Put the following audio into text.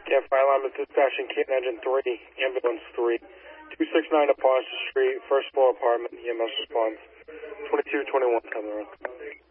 Camp Fire Alarm is dispatching Canton Engine 3, Ambulance 3, 269 Apartment Street, first floor apartment, EMS response, 2221 coming around.